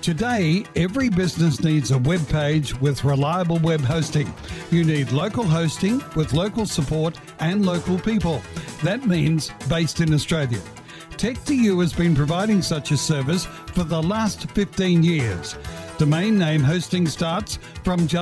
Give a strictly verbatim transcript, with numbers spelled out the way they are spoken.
Today, every business needs a web page with reliable web hosting. You need local hosting with local support and local people. That means based in Australia. Tech two U has been providing such a service for the last fifteen years. Domain name hosting starts from just